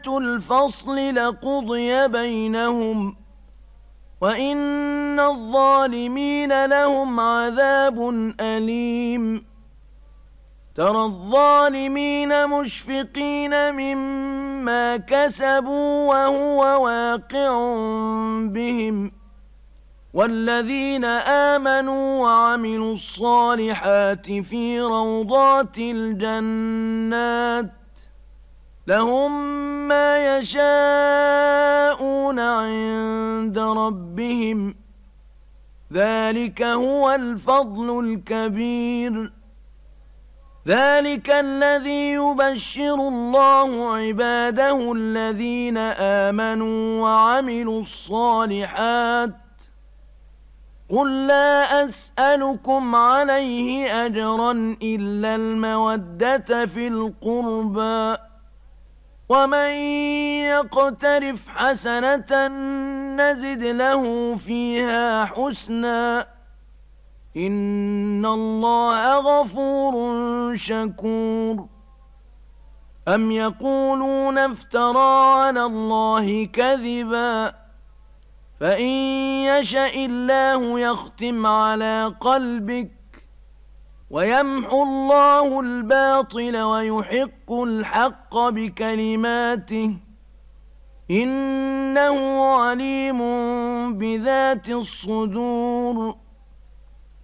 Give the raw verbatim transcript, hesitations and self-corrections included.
الفصل لقضي بينهم وإن الظالمين لهم عذاب أليم ترى الظالمين مشفقين مما كسبوا وهو واقع بهم والذين آمنوا وعملوا الصالحات في روضات الجنات لهم ما يشاءون عند ربهم ذلك هو الفضل الكبير ذلك الذي يبشر الله عباده الذين آمنوا وعملوا الصالحات قل لا أسألكم عليه أجرا إلا المودة في القربى ومن يقترف حسنة نزد له فيها حسنا إن الله غفور شكور أم يقولون افترى على الله كذبا فإن يشأ الله يختم على قلبك ويمحو الله الباطل ويحق الحق بكلماته إنه عليم بذات الصدور